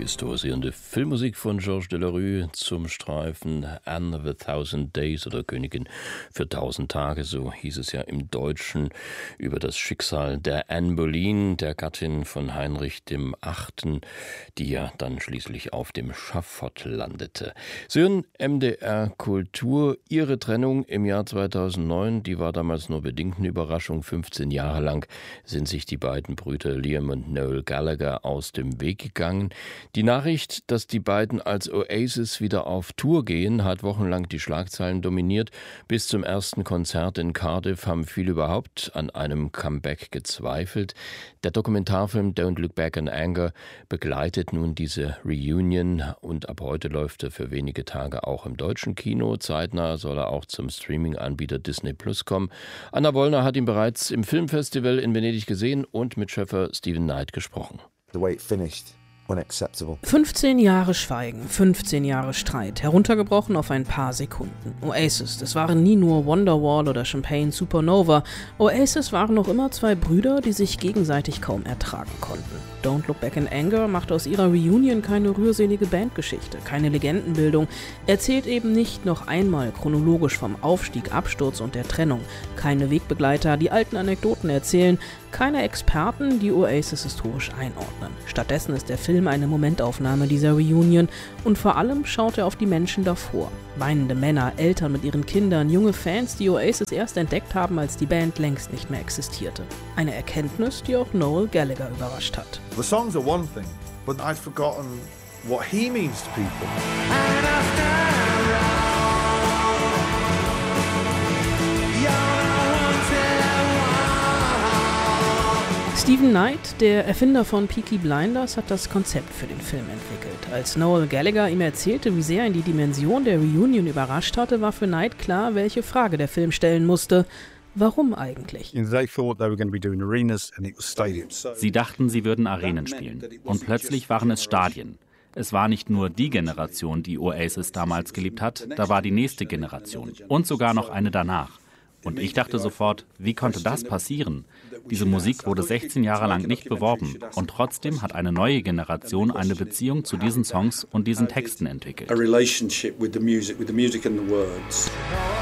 Historisierende Filmmusik von Georges Delerue zum Streifen Anne of a Thousand Days oder Königin für 1000 Tage, so hieß es ja im Deutschen, über das Schicksal der Anne Boleyn, der Gattin von Heinrich VIII., die ja dann schließlich auf dem Schafott landete. Sie hören MDR Kultur. Ihre Trennung im Jahr 2009, die war damals nur bedingt eine Überraschung. 15 Jahre lang sind sich die beiden Brüder Liam und Noel Gallagher aus dem Weg gegangen. Die Nachricht, dass die beiden als Oasis wieder auf Tour gehen, hat wochenlang die Schlagzeilen dominiert. Bis zum ersten Konzert in Cardiff haben viele überhaupt an einem Comeback gezweifelt. Der Dokumentarfilm Don't Look Back in Anger begleitet nun diese Reunion und ab heute läuft er für wenige Tage auch im deutschen Kino. Zeitnah soll er auch zum Streaming-Anbieter Disney Plus kommen. Anna Wollner hat ihn bereits im Filmfestival in Venedig gesehen und mit Schöffer Stephen Knight gesprochen. The way it finished. Unacceptable. 15 Jahre Schweigen, 15 Jahre Streit, heruntergebrochen auf ein paar Sekunden. Oasis, das waren nie nur Wonderwall oder Champagne Supernova. Oasis waren noch immer zwei Brüder, die sich gegenseitig kaum ertragen konnten. Don't Look Back in Anger macht aus ihrer Reunion keine rührselige Bandgeschichte, keine Legendenbildung, erzählt eben nicht noch einmal chronologisch vom Aufstieg, Absturz und der Trennung. Keine Wegbegleiter, die alten Anekdoten erzählen, keine Experten, die Oasis historisch einordnen. Stattdessen ist der Film eine Momentaufnahme dieser Reunion und vor allem schaut er auf die Menschen davor. Weinende Männer, Eltern mit ihren Kindern, junge Fans, die Oasis erst entdeckt haben, als die Band längst nicht mehr existierte. Eine Erkenntnis, die auch Noel Gallagher überrascht hat. The songs are one thing, but I'd forgotten what he means to people. Stephen Knight, der Erfinder von Peaky Blinders, hat das Konzept für den Film entwickelt. Als Noel Gallagher ihm erzählte, wie sehr ihn die Dimension der Reunion überrascht hatte, war für Knight klar, welche Frage der Film stellen musste. Warum eigentlich? Sie dachten, sie würden Arenen spielen. Und plötzlich waren es Stadien. Es war nicht nur die Generation, die Oasis damals geliebt hat, da war die nächste Generation. Und sogar noch eine danach. Und ich dachte sofort, wie konnte das passieren? Diese Musik wurde 16 Jahre lang nicht beworben und trotzdem hat eine neue Generation eine Beziehung zu diesen Songs und diesen Texten entwickelt. A relationship with the music and the words.